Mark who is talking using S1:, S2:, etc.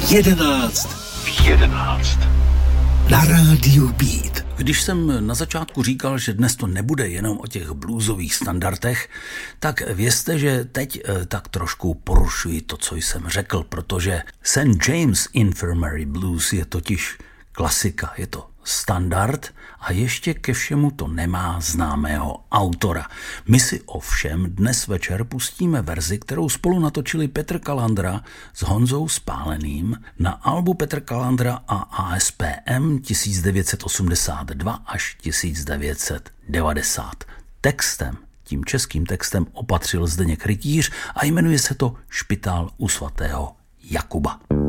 S1: 11 v 11 na rádiu Beat.
S2: Když jsem na začátku říkal, že dnes to nebude jenom o těch bluesových standardech, tak vězte, že teď tak trošku porušuji to, co jsem řekl, protože St. James Infirmary Blues je totiž klasika, je to standard a ještě ke všemu to nemá známého autora. My si ovšem dnes večer pustíme verzi, kterou spolu natočili Petr Kalandra s Honzou Spáleným na albu Petr Kalandra a ASPM 1982 až 1990. Tím českým textem opatřil Zdeněk Rytíř a jmenuje se to Špitál u svatého Jakuba.